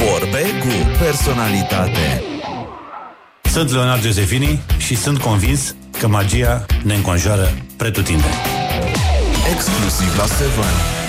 Vorbe cu personalitate. Sunt Leonard Giosefini și sunt convins că magia ne înconjoară pretutindeni. Exclusiv la 7.